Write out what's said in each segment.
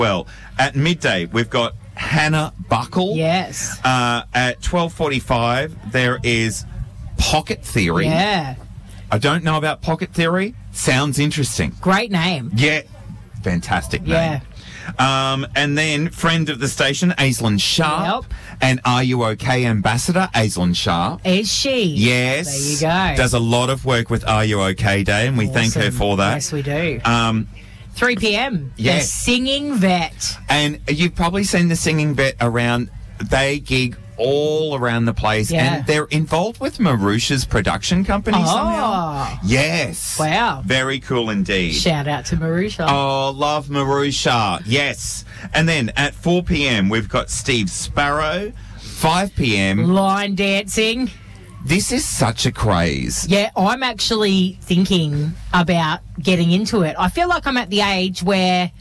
well. At midday, we've got Hannah Buckle. Yes. At 12:45, there is Pocket Theory. Yeah. I don't know about Pocket Theory. Sounds interesting. Great name. Yeah. Fantastic name. Yeah. And then friend of the station, Aislinn Sharp. Yep. And Are You OK ambassador, Aislinn Sharp. Is she? Yes. There you go. Does a lot of work with Are You OK Day, and we thank her Awesome. for that. Yes, we do. 3 p.m. Yes. The Singing Vet. And you've probably seen the Singing Vet around. They gig all around the place, Yeah. and they're involved with Marusha's production company somehow. Yes. Wow. Very cool indeed. Shout out to Marusha. Oh, love Marusha. Yes. And then at 4 p.m, we've got Steve Sparrow. 5 p.m. Line dancing. This is such a craze. Yeah, I'm actually thinking about getting into it. I feel like I'm at the age where,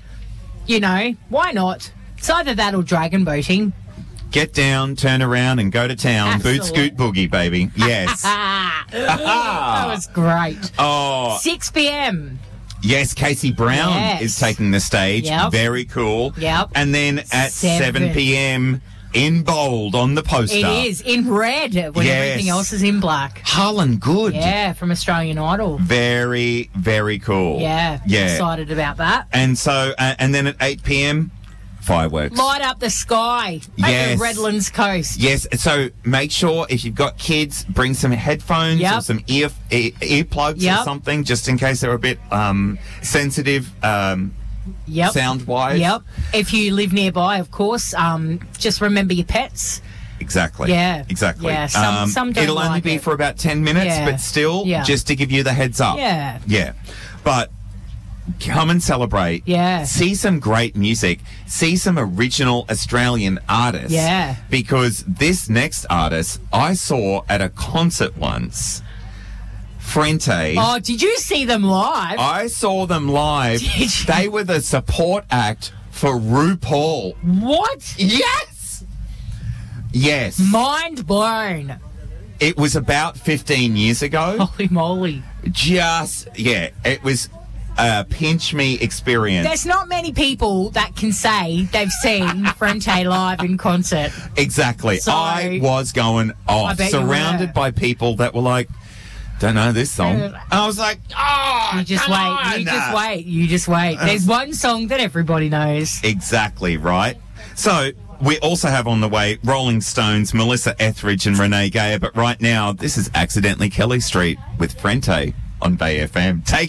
why not? It's either that or dragon boating. Get down, turn around, and go to town. Absolutely. Boot scoot boogie, baby. Yes. That was great. Oh, 6 p.m. yes, Casey Brown Yes. is taking the stage. Yep. Very cool. Yep. And then at 7 p.m, in bold on the poster. It is in red when Yes. everything else is in black. Harlan Good. Yeah, from Australian Idol. Very, very cool. Yeah, Yeah. excited about that. And so, and then at 8 p.m, fireworks. Light up the sky Yes. over Redlands Coast. Yes, so make sure if you've got kids, bring some headphones Yep. or some earplugs Yep. or something, just in case they're a bit sensitive Yep. sound-wise. Yep. If you live nearby, of course, just remember your pets. Exactly. Yeah. Exactly. Yeah, some don't it'll only like be it. for about 10 minutes, Yeah. but still, Yeah. just to give you the heads up. Yeah. Yeah. But come and celebrate. Yeah. See some great music. See some original Australian artists. Yeah. Because this next artist I saw at a concert once. Frente. Oh, did you see them live? I saw them live. Did you? They were the support act for RuPaul. What? Yes. Yes. Mind blown. It was about 15 years ago. Holy moly. It was a pinch me experience. There's not many people that can say they've seen Frente live in concert. Exactly. So- I was going I off, bet you surrounded were. by people that were like, don't know this song. And I was like, You just come wait. on. You just wait. There's one song that everybody knows. Exactly, right? So, we also have on the way Rolling Stones, Melissa Etheridge and Renee Geyer, but right now, this is Accidentally Kelly Street with Frente on Bay FM. Take